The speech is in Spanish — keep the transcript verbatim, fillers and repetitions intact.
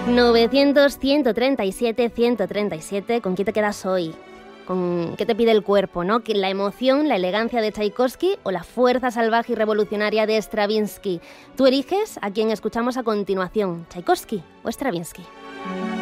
novecientos, ciento treinta y siete, ciento treinta y siete, ¿con qué te quedas hoy? ¿Con qué te pide el cuerpo, no? ¿La emoción, la elegancia de Tchaikovsky o la fuerza salvaje y revolucionaria de Stravinsky? Tú eliges a quien escuchamos a continuación, Tchaikovsky o Stravinsky.